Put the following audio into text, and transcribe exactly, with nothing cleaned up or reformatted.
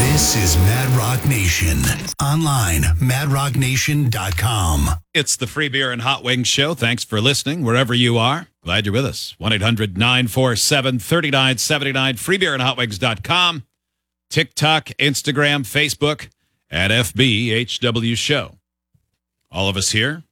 This is Mad Rock Nation. Online, mad rock nation dot com. It's the Free Beer and Hot Wings Show. Thanks for listening, wherever you are. Glad you're with us. one eight hundred nine four seven three nine seven nine, free beer and hot wings dot com. TikTok, Instagram, Facebook, at F B H W Show. All of us here